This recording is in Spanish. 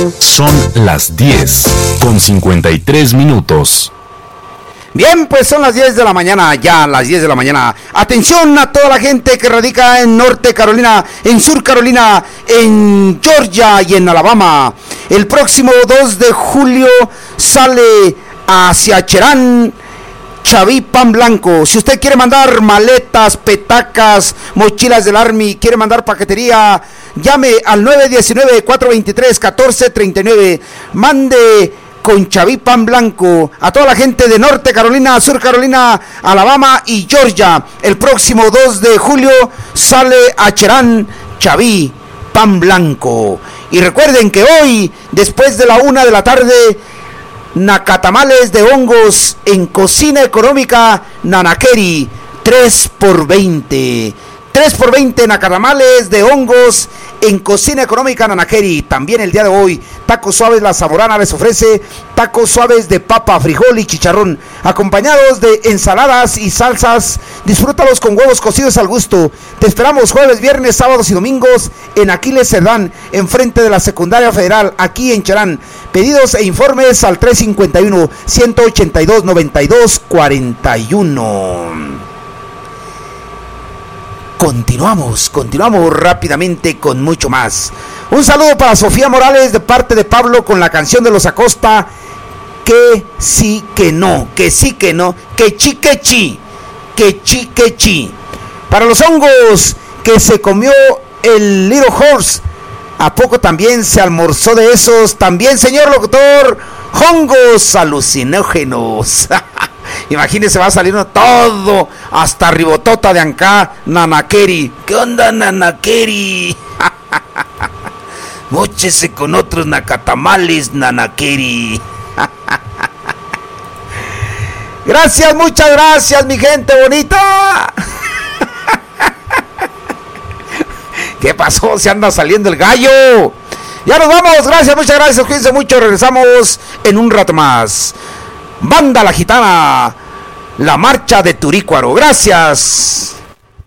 Son las 10:53. Bien, pues son las 10 de la mañana, ya las 10 de la mañana. Atención a toda la gente que radica en Norte Carolina, en Sur Carolina, en Georgia y en Alabama. El próximo 2 de julio sale hacia Cherán Chaví Pan Blanco. Si usted quiere mandar maletas, petacas, mochilas del Army, quiere mandar paquetería, llame al 919-423-1439. Mande con Chaví Pan Blanco a toda la gente de Norte Carolina, Sur Carolina, Alabama y Georgia. El próximo 2 de julio sale a Cherán Chaví Pan Blanco. Y recuerden que hoy, después de la 1 de la tarde, nacatamales de hongos en Cocina Económica Nanakeri, 3x20. 3x20 nacatamales de hongos en Cocina Económica Nanakeri. También el día de hoy, tacos suaves La Zamorana les ofrece tacos suaves de papa, frijol y chicharrón, acompañados de ensaladas y salsas. Disfrútalos con huevos cocidos al gusto. Te esperamos jueves, viernes, sábados y domingos en Aquiles Cerdán, enfrente de la Secundaria Federal, aquí en Cherán. Pedidos e informes al 351-182-9241. Continuamos rápidamente con mucho más. Un saludo para Sofía Morales de parte de Pablo con la canción de los Acosta, que sí que no, que sí que no, que chi que chi, que chi que chi. Para los hongos que se comió el Little Horse, ¿a poco también se almorzó de esos? También, señor locutor, hongos alucinógenos. Imagínese, va saliendo todo hasta ribotota de acá, Nanakeri. ¿Qué onda, Nanakeri? Móchese con otros nacatamales, Nanakeri. Gracias, muchas gracias, mi gente bonita. ¿Qué pasó? Se anda saliendo el gallo. Ya nos vamos, gracias, muchas gracias, cuídense mucho, regresamos en un rato más. Banda La Gitana, la marcha de Turícuaro. Gracias.